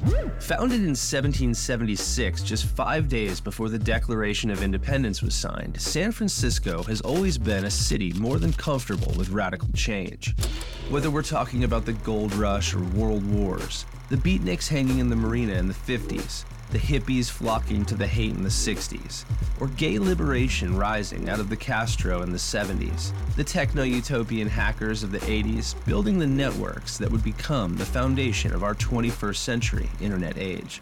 Founded in 1776, just 5 days before the Declaration of Independence was signed, San Francisco has always been a city more than comfortable with radical change. Whether we're talking about the gold rush or world wars, the beatniks hanging in the marina in the 50s, the hippies flocking to the hate in the 60s, or gay liberation rising out of the Castro in the 70s, the techno-utopian hackers of the 80s building the networks that would become the foundation of our 21st century internet age.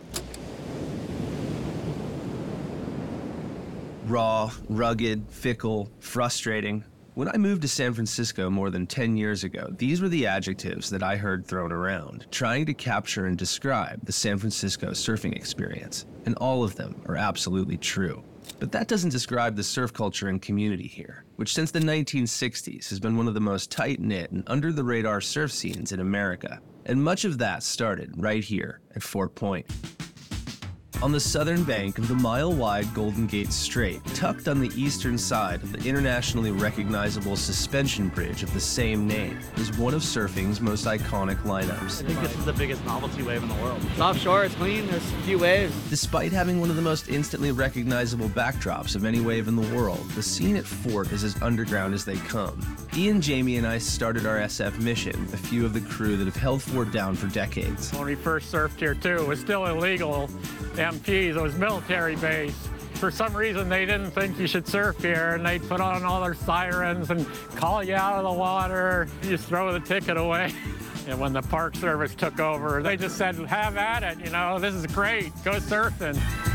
Raw, rugged, fickle, frustrating. When I moved to San Francisco more than 10 years ago, these were the adjectives that I heard thrown around, trying to capture and describe the San Francisco surfing experience, and all of them are absolutely true. But that doesn't describe the surf culture and community here, which since the 1960s has been one of the most tight-knit and under-the-radar surf scenes in America. And much of that started right here at Fort Point. On the southern bank of the mile-wide Golden Gate Strait, tucked on the eastern side of the internationally recognizable suspension bridge of the same name, is one of surfing's most iconic lineups. I think this is the biggest novelty wave in the world. It's offshore, it's clean, there's a few waves. Despite having one of the most instantly recognizable backdrops of any wave in the world, the scene at Fort is as underground as they come. Ian, Jamie, and I started our SF mission with a few of the crew that have held Fort down for decades. When we first surfed here too, it was still illegal. MPs, it was military base. For some reason, they didn't think you should surf here, and they'd put on all their sirens and call you out of the water. You just throw the ticket away. And when the Park Service took over, they just said, have at it, you know, this is great, go surfing.